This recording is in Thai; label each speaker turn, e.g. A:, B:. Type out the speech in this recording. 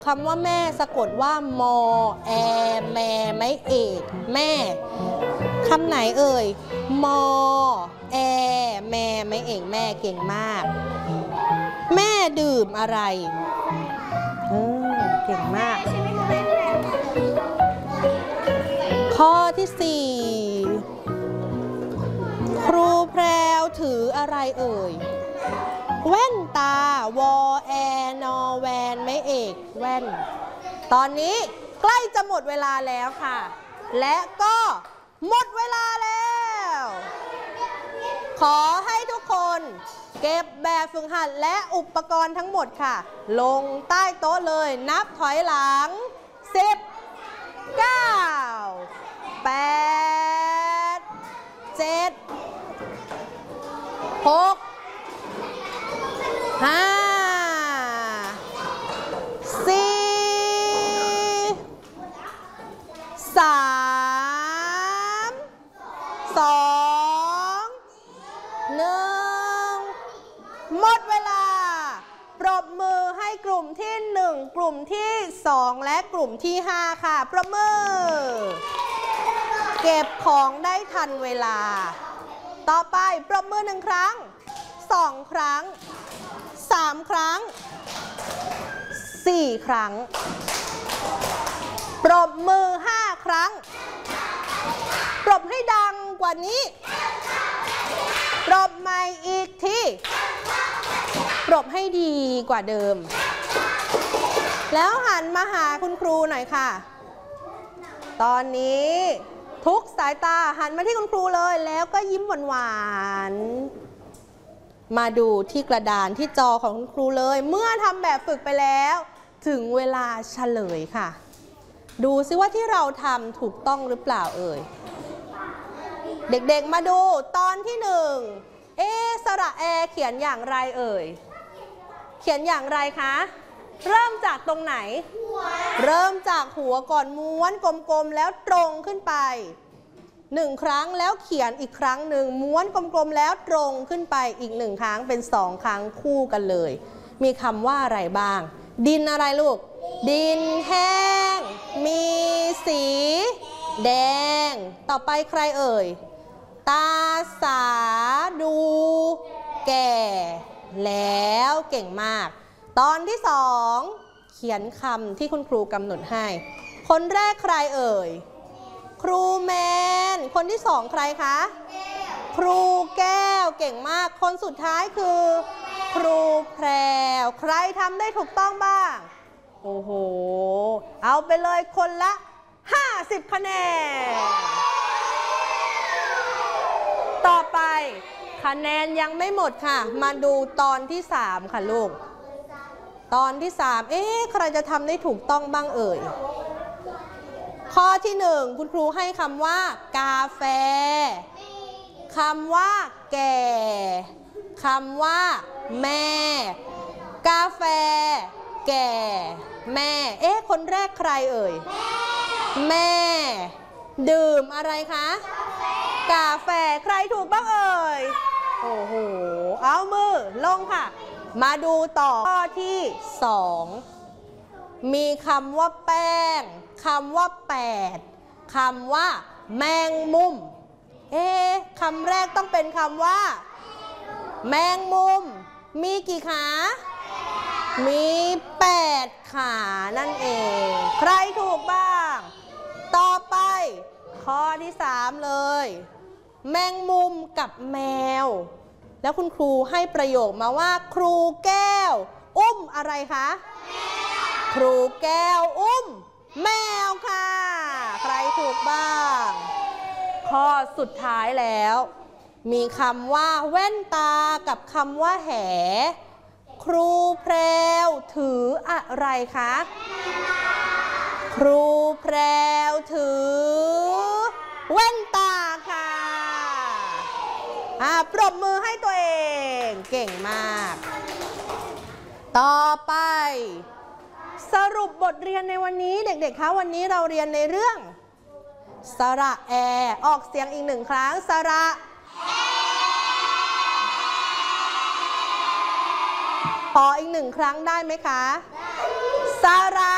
A: คำว่าแม่สะกดว่ามอแอแม่ไม่เอกแม่คำไหนเอ่ยมอแอแม่ไม่เอกแม่เก่งมากแม่ดื่มอะไรเก่งมากข้อที่4ครูแพรวถืออะไรเอ่ยแว่นตาวอแอนอแวนไม่เอกแว่นตอนนี้ใกล้จะหมดเวลาแล้วค่ะและก็หมดเวลาแล้วขอให้ทุกคนเก็บแบบฝึกหัดและอุปกรณ์ทั้งหมดค่ะลงใต้โต๊ะเลยนับถอยหลัง10 9 8 7 6 5 4 3 2 1หมดเวลาปรบมือให้กลุ่มที่1กลุ่มที่2และกลุ่มที่5ค่ะปรบมือเก็บของได้ทันเวลาต่อไปปรบมือ1ครั้ง2ครั้ง3ครั้ง4ครั้งปรบมือ5ครั้งปรบให้ดังกว่านี้ปรบใหม่อีกทีปรบให้ดีกว่าเดิมแล้วหันมาหาคุณครูหน่อยค่ะตอนนี้ทุกสายตาหันมาที่คุณครูเลยแล้วก็ยิ้มหวานๆมาดูที่กระดานที่จอของคุณครูเลยเมื่อทำแบบฝึกไปแล้วถึงเวลาเฉลยค่ะดูซิว่าที่เราทำถูกต้องหรือเปล่าเอ่ยเด็กๆมาดูตอนที่1สระแอเขียนอย่างไรเอ่ยเขียนอย่างไรคะเริ่มจากตรงไหนเริ่มจากหัวก่อนม้วนกลมๆแล้วตรงขึ้นไป1ครั้งแล้วเขียนอีกครั้งหนึ่งม้วนกลมๆแล้วตรงขึ้นไปอีก1ครั้งเป็น2ครั้งคู่กันเลยมีคำว่าอะไรบ้างดินอะไรลูกดินแห้งมีสีแดงต่อไปใครเอ่ยตาสาดูแก่แล้วเก่งมากตอนที่2เขียนคำที่คุณครูกำหนดให้คนแรกใครเอ่ยครูแมนคนที่2ใครคะครูแก้วเก่งมากคนสุดท้ายคือครูแพรวใครทำได้ถูกต้องบ้างโอ้โหเอาไปเลยคนละ50คะแนนต่อไปคะแนนยังไม่หมดค่ะมาดูตอนที่3ค่ะลูกตอนที่3ใครจะทำได้ถูกต้องบ้างเอ่ยข้อที่1คุณครูให้คำว่ากาแฟคำว่าแก่คำว่าแม่กาแฟแก่แม่คนแรกใครเอ่ยแม่ดื่มอะไรคะกาแฟใครถูกบ้างเอ่ยโอ้โหเอามือลงค่ะมาดูต่อข้อที่2มีคำว่าแป้งคำว่า8คำว่าแมงมุมคำแรกต้องเป็นคำว่าแมงมุมมีกี่ขามี8ขานั่นเองใครถูกบ้างต่อไปข้อที่3เลยแมงมุมกับแมวแล้วคุณครูให้ประโยคมาว่าครูแก้วอุ้มอะไรคะครูแก้วอุ้มแมวค่ะใครถูกบ้างข้อสุดท้ายแล้วมีคำว่าแว่นตากับคำว่าแหครูแพรวถืออะไรคะครูแพรวถือแว่นตาค่ะปรบมือให้ตัวเองเก่งมากต่อไปสรุปบทเรียนในวันนี้เด็กๆคะวันนี้เราเรียนในเรื่องสระแอออกเสียงอีก1ครั้งสระขออีก1ครั้งได้ไหมคะสระ